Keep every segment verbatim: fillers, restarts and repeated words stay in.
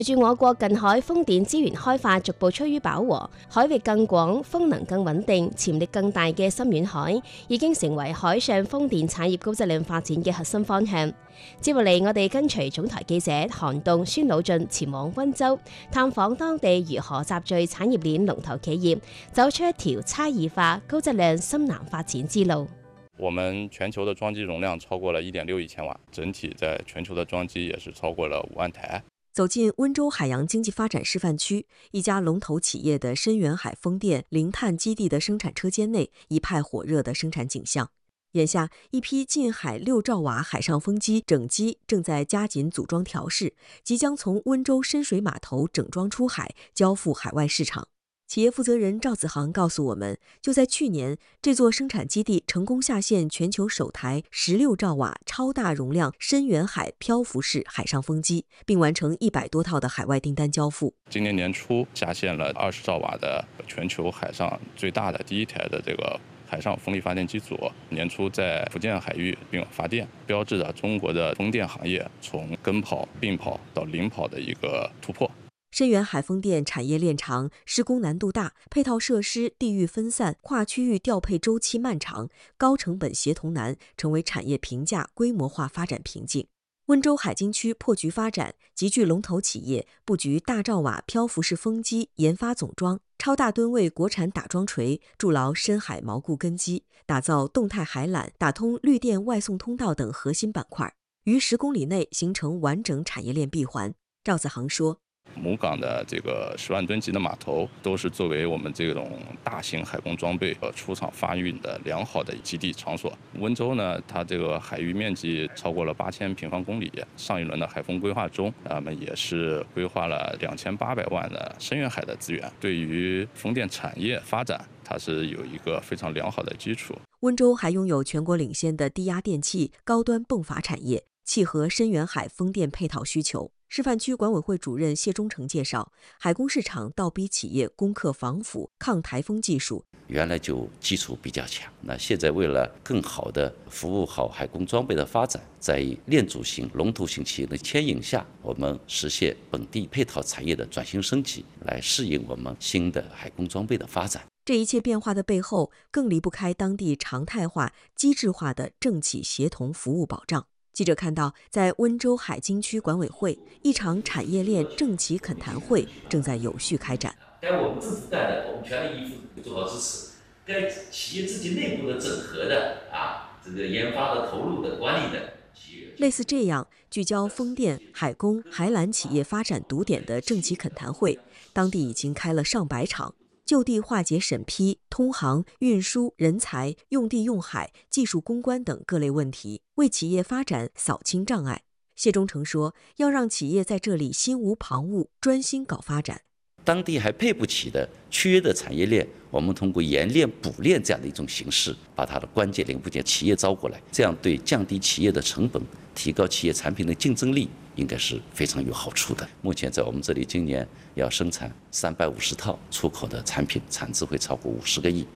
隨住我國近海風電資源開發逐步趨於飽和，海域更廣、風能更穩定、潛力更大嘅深遠海，已經成為海上風電產業高質量發展嘅核心方向。接落嚟，我哋跟隨總台記者韓棟、孫魯俊前往溫州，探訪當地如何集聚產業鏈龍頭企業，走出一條差異化、高質量深南發展之路。 我們全球的裝機容量超過了一點六億千瓦，整體在全球的裝機也是超過了五萬台。 走進溫州海洋經濟發展示範區，一家龍頭企業的深遠海風電零碳基地的生產車間內一派火熱的生產景象。眼下，一批近海六兆瓦海上風機整機正在加緊組裝調試，即將從溫州深水碼頭整裝出海，交付海外市場。企業負責人趙子航告訴我們，就在去年，這座生產基地成功下線全球首台十六兆瓦超大容量深遠海漂浮式海上風機，並完成一百多套的海外訂單交付。 今年年初下線了二十兆瓦的全球海上最大的第一台的這個海上風力發電機組，年初在福建海域並發電，標誌着中國的風電行業從跟跑、並跑到領跑的一個突破。 深遠海風電產業鏈長，施工難度大，配套設施地域分散，跨區域調配週期漫長，高成本協同難，成為產業平價規模化發展瓶頸。溫州海經區破局發展，集聚龍頭企業，布局大兆瓦漂浮式風機研發總裝、超大噸位國產打樁錘，築牢深海牢固根基，打造動態海纜、打通綠電外送通道等核心板塊，於十公里內形成完整產業鏈閉環。趙子航說， 母港的這個十萬噸級的碼頭，都是作為我們這種大型海工裝備和出廠發運的良好的基地場所。溫州呢，它這個海域面積超過了八千平方公里。上一輪的海風規劃中，我們也是規劃了兩千八百萬的深遠海的資源，對於風電產業發展，它是有一個非常良好的基礎。 溫州還擁有全國領先的低壓電器、高端泵閥產業，契合深遠海風電配套需求。示範區管委會主任謝忠誠介紹，海工市場倒逼企業攻克防腐、抗颱風技術。 原來就基礎比較強，那現在為了更好的服務好海工裝備的發展，在鏈組型、龍頭型企業的牽引下，我們實現本地配套產業的轉型升級，來適應我們新的海工裝備的發展。 這一切變化的背後，更離不開當地常態化、機制化的政企協同服務保障。記者看到，在溫州海經區管委會，一場產業鏈政企懇談會正在有序開展。 該我們政府幹的，我們全力以赴做好支持；該企業自己內部的整合的啊，這個研發的、投入的、管理的企業。 類似這樣聚焦風電、海工、海纜企業發展堵點的政企懇談會，當地已經開了上百場。就地化解審批、通航、運輸、人才、用地用海、技術攻關等各類問題，為企業發展掃清障礙。謝忠誠說，要讓企業在這裡心無旁騖，專心搞發展。 當地還配不起的缺的產業鏈，我們通過研鏈補鏈這樣的一種形式，把它的關鍵零部件企業招過來，這樣對降低企業的成本、提高企業產品的競爭力，應該是非常有好處的。目前在我們這裡，今年要生產三百五十套出口的產品，產值會超過五十個億。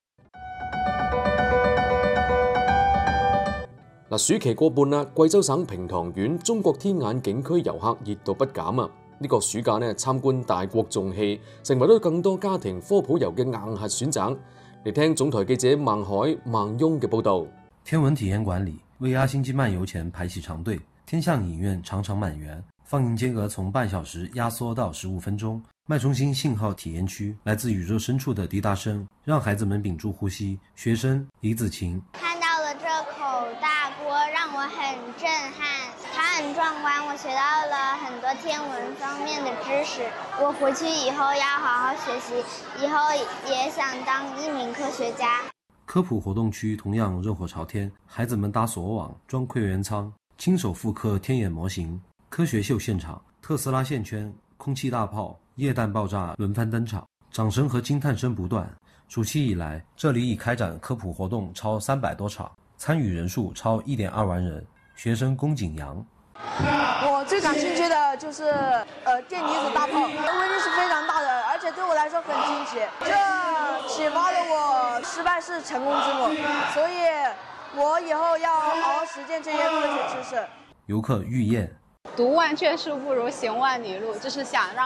嗱，暑期過半啦，貴州省平塘縣中國天眼景區遊客熱度不減啊！呢個暑假呢，參觀大國重器，成為咗更多家庭科普遊嘅硬核選擇。嚟聽總台記者孟海、孟雍嘅報導。 天文體驗館裡，為阿星際漫遊前排起長隊，天象影院場場滿員，放映間隔從半小時壓縮到十五分鐘。脈衝星信號體驗區，來自宇宙深處的滴答聲，讓孩子們屏住呼吸。學生李子晴看到了這口大鍋，讓我很震撼。它很壯觀，我學到了很多天文方面的知識。我回去以後要好好學習，以後也想當一名科學家。 科普活動區同樣熱火朝天，孩子們搭鎖網、裝窺源艙，親手復刻天眼模型。科學秀現場，特斯拉線圈、空氣大炮、液氮爆炸輪番登場，掌聲和驚嘆聲不斷。暑期以來，這裡已開展科普活動超三百多場，參與人數超一點二萬人。學生龔景陽， 我最感興趣的就是呃電離子大炮，威力是非常大的，而且對我來說很驚奇，這啟發了我失敗是成功之母，所以我以後要好好實踐這些科學知識。 遊客玉燕， 读万卷书不如行万里路，就是想让